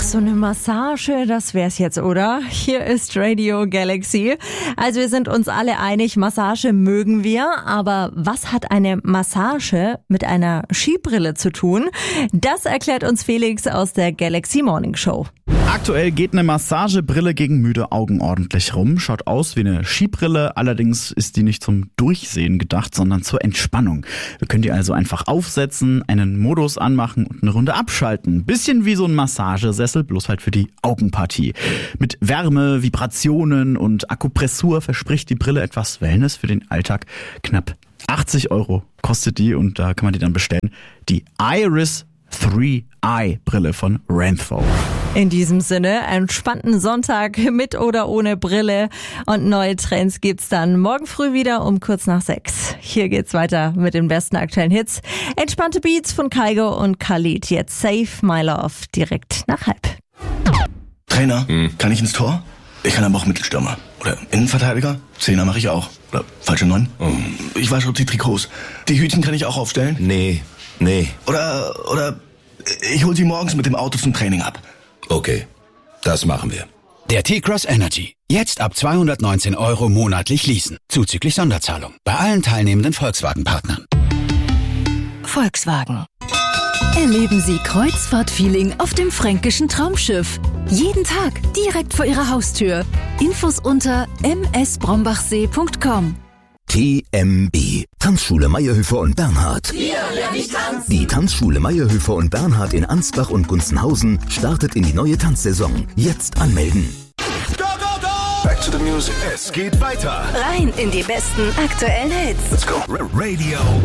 So eine Massage, das wär's jetzt, oder? Hier ist Radio Galaxy. Also wir sind uns alle einig, Massage mögen wir, aber was hat eine Massage mit einer Skibrille zu tun? Das erklärt uns Felix aus der Galaxy Morning Show. Aktuell geht eine Massagebrille gegen müde Augen ordentlich rum. Schaut aus wie eine Skibrille, allerdings ist die nicht zum Durchsehen gedacht, sondern zur Entspannung. Wir können die also einfach aufsetzen, einen Modus anmachen und eine Runde abschalten. Bisschen wie so ein Massagesessel, bloß halt für die Augenpartie. Mit Wärme, Vibrationen und Akupressur verspricht die Brille etwas Wellness für den Alltag. Knapp 80 € kostet die und da kann man die dann bestellen. Die Iris 3i Brille von Renpho. In diesem Sinne, entspannten Sonntag mit oder ohne Brille und neue Trends gibt's dann morgen früh wieder um kurz nach 6. Hier geht's weiter mit den besten aktuellen Hits. Entspannte Beats von Kygo und Khalid. Jetzt Save My Love direkt nach 12:30. Trainer, kann ich ins Tor? Ich kann aber auch Mittelstürmer. Oder Innenverteidiger? Zehner mache ich auch. Oder falsche 9? Ich wasche die Trikots. Die Hütchen kann ich auch aufstellen? Nee. Oder ich hol sie morgens mit dem Auto zum Training ab. Okay, das machen wir. Der T-Cross Energy. Jetzt ab 219 € monatlich leasen. Zuzüglich Sonderzahlung. Bei allen teilnehmenden Volkswagen-Partnern. Volkswagen. Erleben Sie Kreuzfahrt-Feeling auf dem fränkischen Traumschiff. Jeden Tag direkt vor Ihrer Haustür. Infos unter msbrombachsee.com. TMB. Tanzschule Meyerhöfer und Bernhard. Hier lerne ich tanzen. Die Tanzschule Meyerhöfer und Bernhard in Ansbach und Gunzenhausen startet in die neue Tanzsaison. Jetzt anmelden. Go, go, go! Back to the music. Es geht weiter. Rein in die besten aktuellen Hits. Let's go. Radio